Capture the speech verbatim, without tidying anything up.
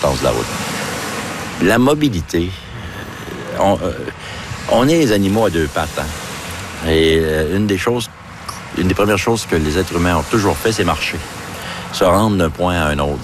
l'importance de la route. La mobilité, on, euh, on est les animaux à deux pattes. Hein? Et euh, une des choses, une des premières choses que les êtres humains ont toujours fait, c'est marcher. Se rendre d'un point à un autre.